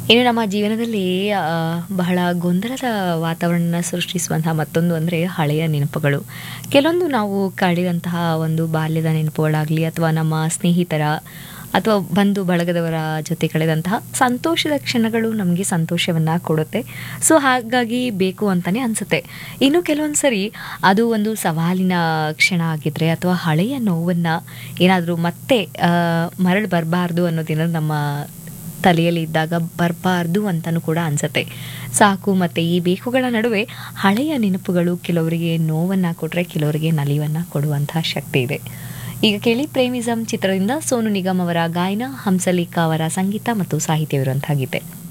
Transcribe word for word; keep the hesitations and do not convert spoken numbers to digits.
ಇನ್ನು ನಮ್ಮ ಜೀವನದಲ್ಲಿ ಆ, ಬಹಳ ಗೊಂದಲದ ವಾತಾವರಣ ಸೃಷ್ಟಿಸುವಂತಹ ಮತ್ತೊಂದು ಅಂದರೆ ಹಳೆಯ ನೆನಪುಗಳು. ಕೆಲವೊಂದು ನಾವು ಕಳೆದಂತಹ ಒಂದು ಬಾಲ್ಯದ ನೆನಪುಗಳಾಗಲಿ ಅಥವಾ ನಮ್ಮ ಸ್ನೇಹಿತರ ಅಥವಾ ಬಂಧು ಬಳಗದವರ ಜೊತೆ ಕಳೆದಂತಹ ಸಂತೋಷದ ಕ್ಷಣಗಳು ನಮಗೆ ಸಂತೋಷವನ್ನು ಕೊಡುತ್ತೆ. ಸೊ ಹಾಗಾಗಿ ಬೇಕು ಅಂತಲೇ ಅನಿಸುತ್ತೆ. ಇನ್ನು ಕೆಲವೊಂದು ಸರಿ ಅದು ಒಂದು ಸವಾಲಿನ ಕ್ಷಣ ಆಗಿದ್ರೆ ಅಥವಾ ಹಳೆಯ ನೋವನ್ನು ಏನಾದರೂ ಮತ್ತೆ ಮರಳು ಬರಬಾರ್ದು ಅನ್ನೋದೇನೋ ನಮ್ಮ ತಲೆಯಲ್ಲಿ ಇದ್ದಾಗ ಬರಬಾರ್ದು ಅಂತಲೂ ಕೂಡ ಅನಿಸುತ್ತೆ. ಸಾಕು ಮತ್ತು ಈ ಬೇಕುಗಳ ನಡುವೆ ಹಳೆಯ ನೆನಪುಗಳು ಕೆಲವರಿಗೆ ನೋವನ್ನು ಕೊಟ್ಟರೆ ಕೆಲವರಿಗೆ ನಲಿವನ್ನು ಕೊಡುವಂತಹ ಶಕ್ತಿ ಇದೆ. ಈಗ ಕೇಳಿ ಪ್ರೇಮಿಸಂ ಚಿತ್ರದಿಂದ ಸೋನು ನಿಗಮ್ ಅವರ ಗಾಯನ, ಹಂಸಲೇಖ ಅವರ ಸಂಗೀತ ಮತ್ತು ಸಾಹಿತ್ಯವಿರುವಂತಹ ಗೀತೆ.